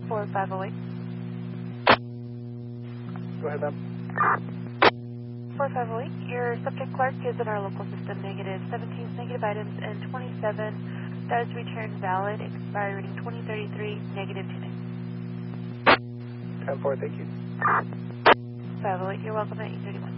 4508. Go ahead, ma'am. 4508. Your subject Clark is in our local system, negative 17 negative items, and 27 does return valid, expiring 2033, negative 29. 10-4, thank you. 508, you're welcome at 831.